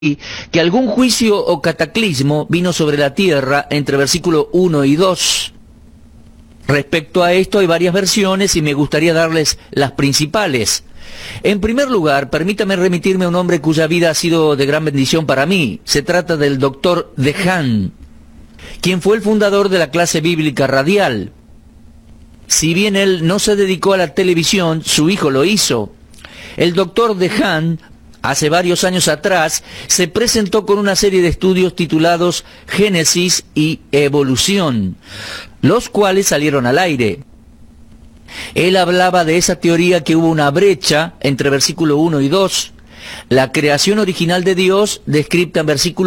que algún juicio o cataclismo vino sobre la tierra entre versículo 1 y 2. Respecto a esto hay varias versiones y me gustaría darles las principales. En primer lugar, permítame remitirme a un hombre cuya vida ha sido de gran bendición para mí. Se trata del Dr. DeHaan, quien fue el fundador de la clase bíblica radial. Si bien él no se dedicó a la televisión, su hijo lo hizo. El Dr. DeHaan, hace varios años atrás, se presentó con una serie de estudios titulados Génesis y Evolución, los cuales salieron al aire. Él hablaba de esa teoría que hubo una brecha entre versículo 1 y 2, la creación original de Dios, descrita en versículo